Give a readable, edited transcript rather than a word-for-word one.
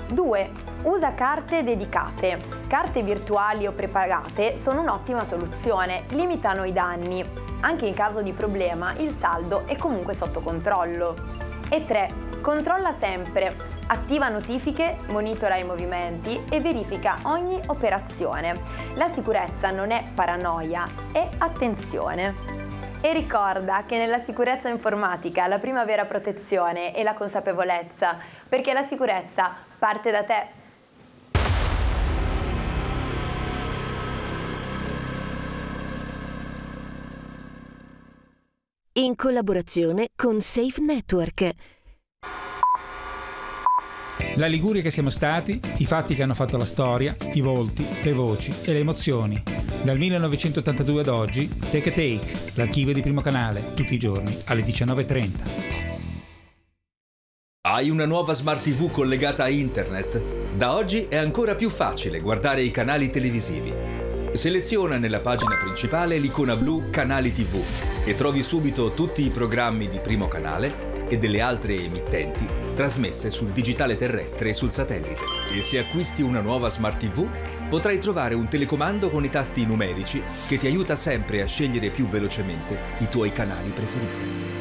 2. Usa carte dedicate. Carte virtuali o prepagate sono un'ottima soluzione, limitano i danni. Anche in caso di problema il saldo è comunque sotto controllo. E 3. Controlla sempre. Attiva notifiche, monitora i movimenti e verifica ogni operazione. La sicurezza non è paranoia, è attenzione. E ricorda che nella sicurezza informatica la prima vera protezione è la consapevolezza, perché la sicurezza parte da te. In collaborazione con Safe Network. La Liguria che siamo stati, i fatti che hanno fatto la storia, i volti, le voci e le emozioni. Dal 1982 ad oggi, Take a Take, l'archivio di Primo Canale, tutti i giorni alle 19:30. Hai una nuova Smart TV collegata a internet? Da oggi è ancora più facile guardare i canali televisivi. Seleziona nella pagina principale l'icona blu Canali TV e trovi subito tutti i programmi di Primo Canale e delle altre emittenti trasmesse sul digitale terrestre e sul satellite. E se acquisti una nuova Smart TV, potrai trovare un telecomando con i tasti numerici che ti aiuta sempre a scegliere più velocemente i tuoi canali preferiti.